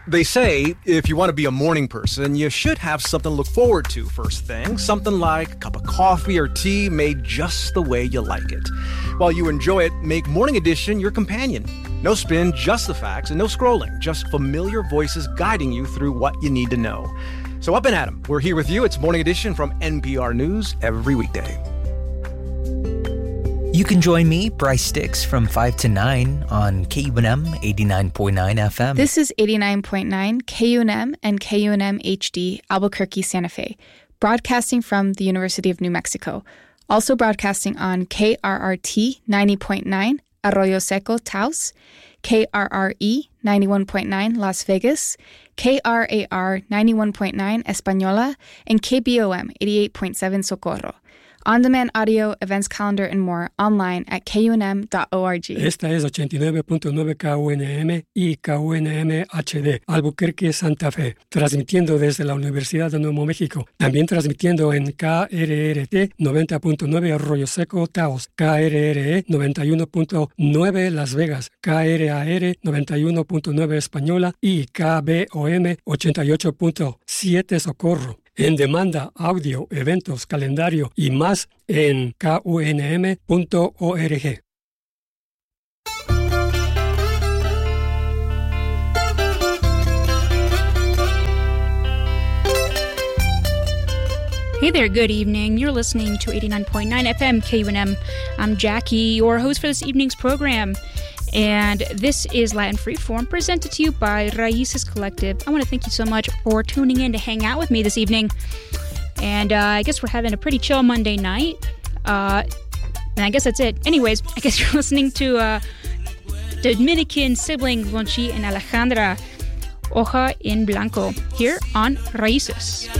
They say if you want to be a morning person, you should have something to look forward to first thing. Something like a cup of coffee or tea made just the way you like it. While you enjoy it, make Morning Edition your companion. No spin, just the facts, and no scrolling. Just familiar voices guiding you through what you need to know. So up and at 'em. We're here with you. It's Morning Edition from NPR News every weekday. You can join me, Bryce Sticks, from 5 to 9 on KUNM 89.9 FM. This is 89.9 KUNM and KUNM HD, Albuquerque, Santa Fe, broadcasting from the University of New Mexico. Also broadcasting on KRRT 90.9, Arroyo Seco, Taos, KRRE 91.9, Las Vegas, KRAR 91.9, Española, and KBOM 88.7, Socorro. On-demand audio, events calendar, and more online at kunm.org. Esta es 89.9 KUNM y KUNM HD, Albuquerque, Santa Fe, transmitiendo desde la Universidad de Nuevo México. También transmitiendo en KRRT 90.9 Arroyo Seco, Taos, KRRE 91.9 Las Vegas, KRAR 91.9 Española y KBOM 88.7 Socorro. En demanda, audio, eventos, calendario y más en kunm.org. Hey there, good evening. You're listening to 89.9 FM KUNM. I'm Jackie, your host for this evening's program. And this is Latin Freeform, presented to you by Raíces Collective. I want to thank you so much for tuning in to hang out with me this evening. And I guess we're having a pretty chill Monday night. And I guess that's it. Anyways, I guess you're listening to Dominican siblings Lonchi and Alejandra Hoja en Blanco here on Raíces.